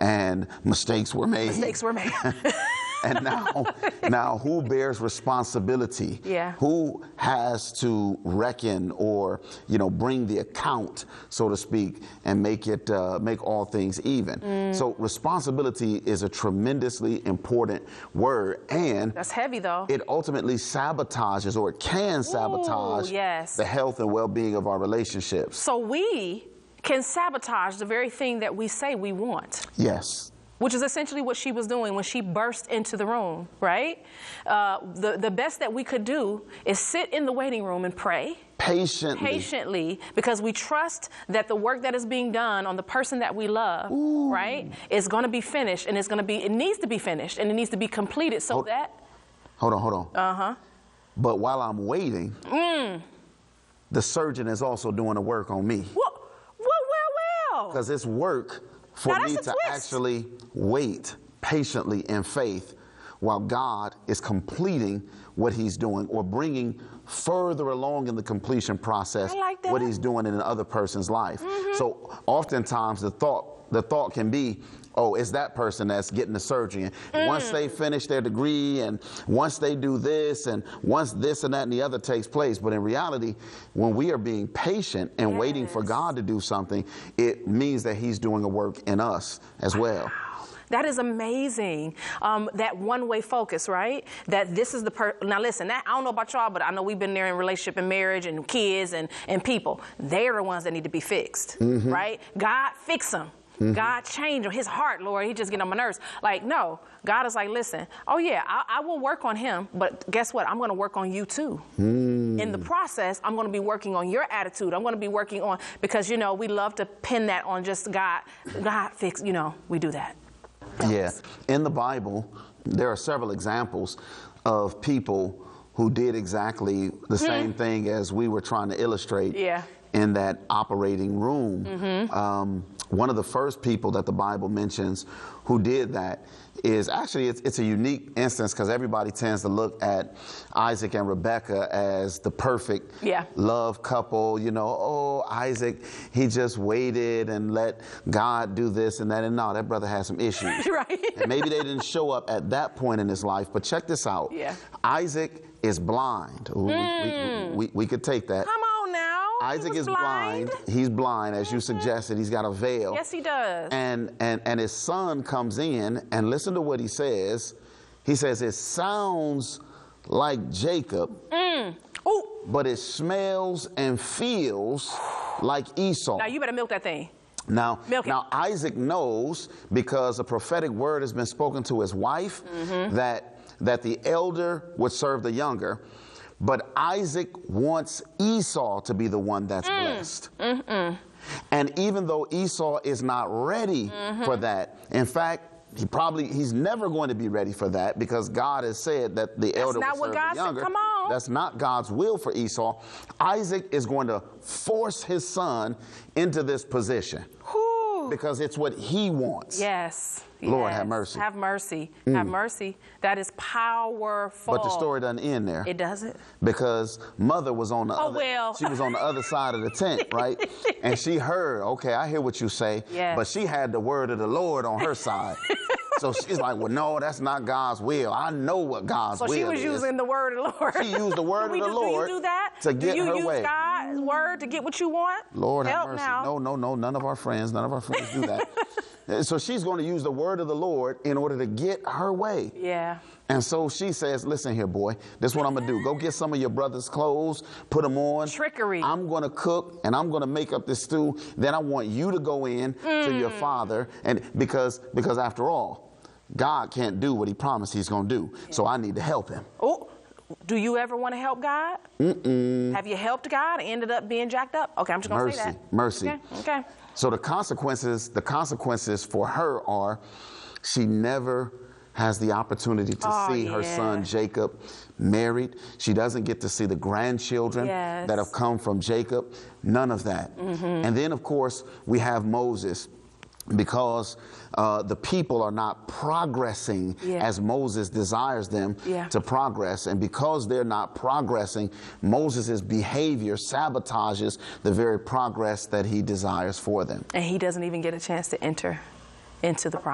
and mistakes were made. Mistakes were made. And now who bears responsibility? Yeah. Who has to reckon or, bring the account, so to speak, and make all things even? So responsibility is a tremendously important word, and that's heavy though. It ultimately sabotages, or it can sabotage, yes, the health and well-being of our relationships. So we can sabotage the very thing that we say we want. Yes. Which is essentially what she was doing when she burst into the room, right? The best that we could do is sit in the waiting room and pray. Patiently, because we trust that the work that is being done on the person that we love, right, is going to be finished, and it needs to be finished, and it needs to be completed Hold on. Uh-huh. But while I'm waiting, the surgeon is also doing the work on me. Well. Because it's work for me to actually wait patiently in faith while God is completing what he's doing, or bringing further along in the completion process what he's doing in another person's life. So oftentimes the thought can be, oh, it's that person that's getting the surgery. And once they finish their degree, and once they do this, and once this and that and the other takes place. But in reality, when we are being patient and waiting for God to do something, it means that he's doing a work in us as well. That is amazing. That one-way focus, right? That this is now listen, I don't know about y'all, but I know we've been there in relationship and marriage and kids and people. They're the ones that need to be fixed, right? God, fix them. God change him, his heart, Lord, he just getting on my nerves. Like, no, God is like, listen, oh yeah, I will work on him, but guess what? I'm going to work on you too. In the process, I'm going to be working on your attitude. I'm going to be working on, because, we love to pin that on just God fix, we do that. Yeah. In the Bible, there are several examples of people who did exactly the same thing as we were trying to illustrate in that operating room. One of the first people that the Bible mentions who did that is actually, it's a unique instance, because everybody tends to look at Isaac and Rebekah as the perfect love couple. Oh, Isaac, he just waited and let God do this and that. And no, that brother had some issues. Right. And maybe they didn't show up at that point in his life. But check this out. Isaac is blind. Ooh, we could take that. Come on now. Isaac is blind. He's blind, as you suggested. He's got a veil. Yes, he does. And his son comes in, and listen to what he says. He says, it sounds like Jacob, but it smells and feels like Esau. Now you better milk that thing. Now Isaac knows, because a prophetic word has been spoken to his wife, that the elder would serve the younger. But Isaac wants Esau to be the one that's blessed. And even though Esau is not ready for that, in fact, he's never going to be ready for that, because God has said that the elder will serve the younger. Come on. That's not God's will for Esau. Isaac is going to force his son into this position. Because it's what he wants. Yes. Lord, have mercy. Have mercy. Have mercy. That is powerful. But the story doesn't end there. It doesn't? Because mother was on the she was on the other side of the tent, right? And she heard, okay, I hear what you say. Yes. But she had the word of the Lord on her side. So she's like, well, no, that's not God's will. I know what God's will is. So she was using the word of the Lord. She used the word of the Lord. Do you do that? To get her way. Do you use God's word to get what you want? Lord have mercy. Now. No, none of our friends do that. So she's going to use the word of the Lord in order to get her way. Yeah. And so she says, listen here, boy, this is what I'm going to do. Go get some of your brother's clothes, put them on. Trickery. I'm going to cook, and I'm going to make up this stew. Then I want you to go in to your father, and because after all, God can't do what he promised he's going to do. So I need to help him. Oh, do you ever want to help God? Have you helped God and ended up being jacked up? Okay, I'm just going to say that. Mercy. Okay. So the consequences for her are, she never has the opportunity to see her son Jacob married. She doesn't get to see the grandchildren that have come from Jacob. None of that. And then, of course, we have Moses. Because the people are not progressing as Moses desires them to progress. And because they're not progressing, Moses' behavior sabotages the very progress that he desires for them. And he doesn't even get a chance to enter into the promise.